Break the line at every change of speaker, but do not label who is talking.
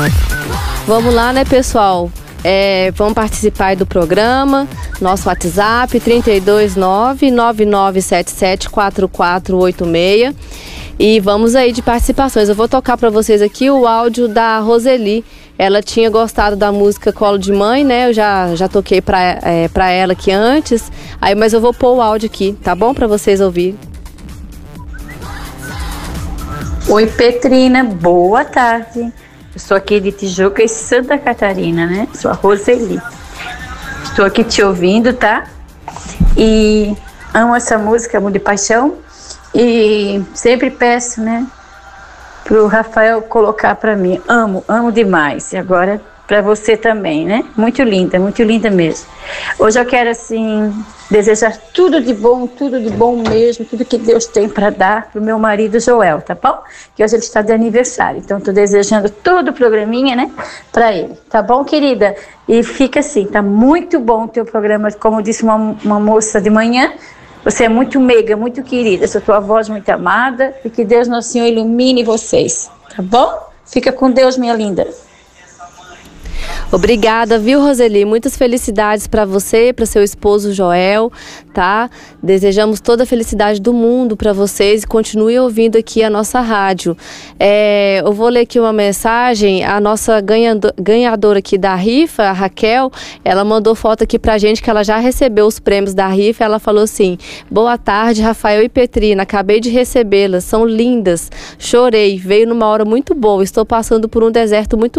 Vamos lá, né, pessoal? Vamos participar aí do programa. Nosso WhatsApp 329-9977-4486. E vamos aí de participações. Eu vou tocar para vocês aqui o áudio da Roseli. Ela tinha gostado da música Colo de Mãe, né? Eu já toquei para ela aqui antes. Mas eu vou pôr o áudio aqui, tá bom? Para vocês ouvirem.
Oi, Petrina, boa tarde. Eu sou aqui de Tijuca e Santa Catarina, né? Sou a Roseli. Estou aqui te ouvindo, tá? E amo essa música, Amor de Paixão. E sempre peço, né? Pro Rafael colocar para mim. Amo demais. E agora para você também, né? Muito linda mesmo. Hoje eu quero, assim, desejar tudo de bom mesmo, tudo que Deus tem para dar pro meu marido Joel, tá bom? Que hoje ele está de aniversário, então tô desejando todo o programinha, né, para ele, tá bom, querida? E fica assim, tá muito bom o teu programa, como disse uma moça de manhã, você é muito meiga, muito querida, sua tua voz muito amada, e que Deus Nosso Senhor ilumine vocês, tá bom? Fica com Deus, minha linda.
Obrigada, viu, Roseli? Muitas felicidades para você, para seu esposo Joel, tá? Desejamos toda a felicidade do mundo para vocês e continue ouvindo aqui a nossa rádio. Eu vou ler aqui uma mensagem. A nossa ganhadora aqui da rifa, a Raquel, ela mandou foto aqui pra gente que ela já recebeu os prêmios da rifa. Ela falou assim: boa tarde, Rafael e Petrina, acabei de recebê-las, são lindas, chorei, veio numa hora muito boa, estou passando por um deserto muito